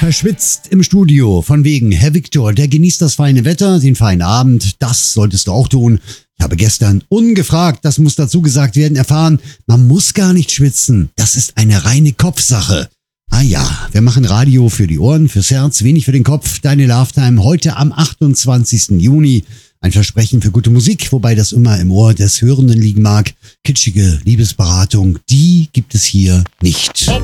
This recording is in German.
verschwitzt im Studio. Von wegen, Herr Viktor, der genießt das feine Wetter, den feinen Abend. Das solltest du auch tun. Ich habe gestern ungefragt, das muss dazu gesagt werden, erfahren, man muss gar nicht schwitzen. Das ist eine reine Kopfsache. Ah ja, wir machen Radio für die Ohren, fürs Herz, wenig für den Kopf. Deine Lovetime heute am 28. Juni. Ein Versprechen für gute Musik, wobei das immer im Ohr des Hörenden liegen mag. Kitschige Liebesberatung, die gibt es hier nicht.